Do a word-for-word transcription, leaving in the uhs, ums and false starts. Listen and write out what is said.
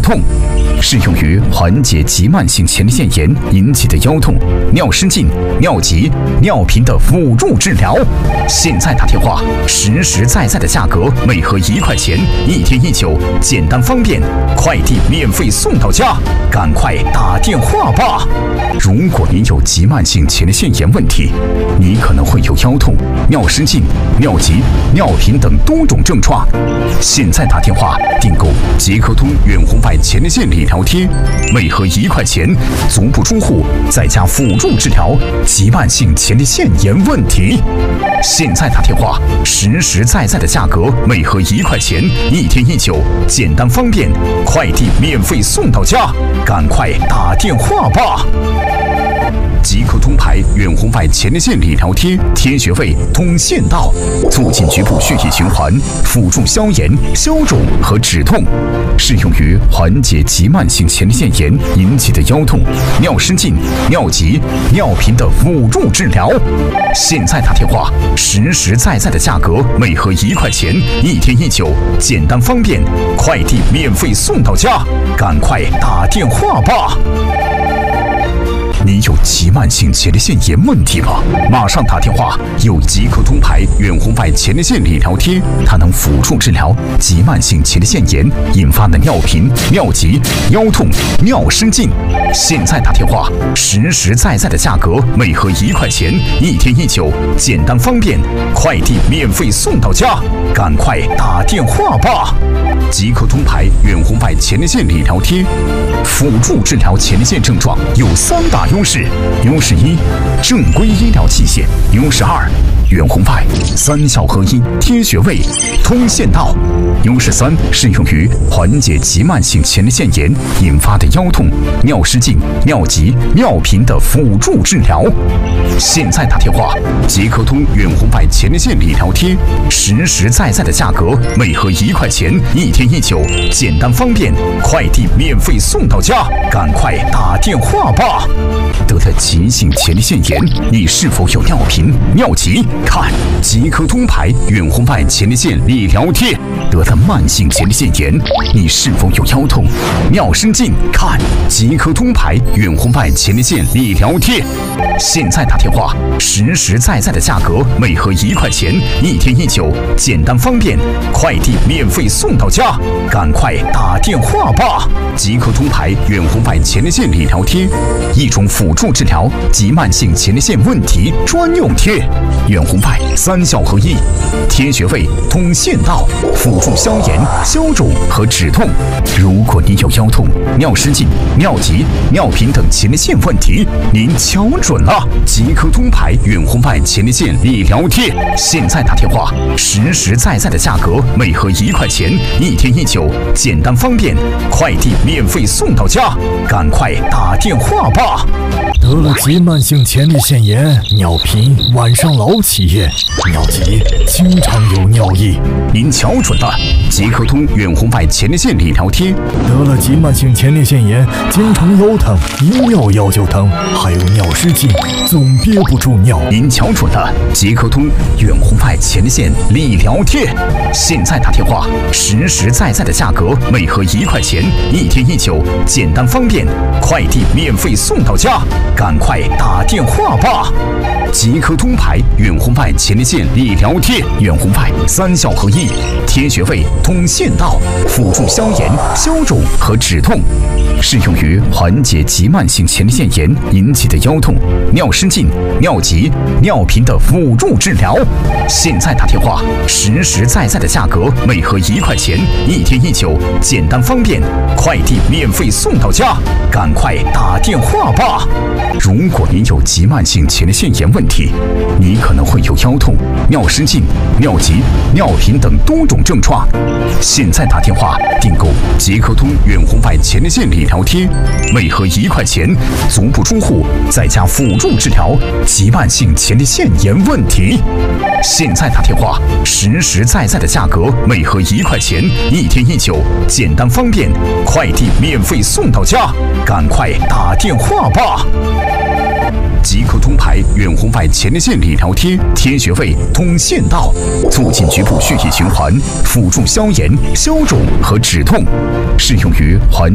痛，适用于缓解急慢性前列腺炎引起的腰痛、尿失禁、尿急、尿频的辅助治疗。现在打电话，实实在在的价格，每盒一块钱，一天一酒，简单方便，快递免费送到家，赶快打电话吧！如果您有急慢性前列腺炎问题，你可能会有腰痛、尿失禁、尿急、尿频等多种症状。现在打电话订购捷克通远红外前列腺理疗贴，每盒一块钱，足不出户，在家辅助治疗急慢性前列腺炎问题。现在打电话，实实在在的价格，每盒一块钱，一天一酒，简单方便，快递免费送到家，赶快打电话吧！捷克通牌远红外前列腺理疗贴，贴穴位通腺道，促进局部血液循环，辅助消炎、消肿和止痛，适用于缓解急慢性前列腺炎引起的腰痛、尿失禁、尿急、尿频的辅助治疗。现在打电话，实实在在的价格，每盒一块钱，一天一酒，简单方便，快递免费送到家，赶快打电话吧！你有急慢性前列腺炎问题吗？马上打电话！有捷克通牌远红外前列腺理疗贴，它能辅助治疗急慢性前列腺炎引发的尿频、尿急、腰痛、尿失禁。现在打电话，实实在在的价格，每盒一块钱，一天一酒，简单方便，快递免费送到家，赶快打电话吧！捷克通牌远红外前列腺理疗贴，辅助治疗前列腺症状有三大优势：优势一，正规医疗器械；优势二，远红外三效合一，贴穴位，通腺道；优势三，适用于缓解急慢性前列腺炎引发的腰痛、尿失禁、尿急、尿频的辅助治疗。现在打电话，捷克通远红外前列腺理疗贴，实实在在的价格，每盒一块钱，一天一酒，简单方便，快递免费送到家，赶快打电话吧！得了急性前列腺炎，你是否有尿频、尿急？看捷克通牌远红外前列腺理疗贴。得了慢性前列腺炎，你是否有腰痛、尿失禁？看捷克通牌远红外前列腺理疗贴。现在打电话，实实在在的价格，每盒一块钱，一天一酒，简单方便，快递免费送到家，赶快打电话吧！捷克通牌远红外前列腺理疗贴，一种辅助治疗急慢性前列腺问题专用贴，远红外三效合一，贴穴位通腺道，辅助消炎、消肿和止痛。如果你有腰痛、尿失禁、尿急、尿频等前列腺问题，您瞧准了，捷克通牌远红外前列腺理疗贴。现在打电话，实实在在的价格，每盒一块钱，一天一酒，简单方便，快递免费送到家，赶快打电话吧！ 得了急慢性前列腺炎，尿频，晚上老起夜，尿急，经常有尿意。 您瞧准了，捷克通远红外前列腺理疗贴。 得了急慢性前列腺炎，经常腰疼，一尿腰就疼，还有尿失禁，总憋不住尿。 您瞧准了，捷克通远红外前列腺理疗贴。现在打电话，实实在在的价格，每盒一块钱，一天一酒，简单方便，快递免费送到家，赶快打电话吧！捷克通牌远红外前列腺理疗贴，远红外三效合一，贴穴位通腺道，辅助消炎、消肿和止痛，适用于缓解急慢性前列腺炎引起的腰痛、尿失禁、尿急、尿频的辅助治疗。现在打电话，实实在在的价格，每盒一块钱，一天一酒，简单方便，快递免费送到家，赶快打电话吧！如果您有急慢性前列腺炎问题，你可能会有腰痛、尿失禁、尿急、尿频等多种症状。现在打电话订购捷克通远红外前列腺理疗贴，每盒一块钱，足不出户，在家辅助治疗急慢性前列腺炎问题。现在打电话，实实在在的价格，每盒一块钱，一天一酒，简单方便，快递免费送到家，赶快打电话吧！捷克通牌远红外前列腺理疗贴，贴穴位通腺道，促进局部血液循环，辅助消炎、消肿和止痛，适用于缓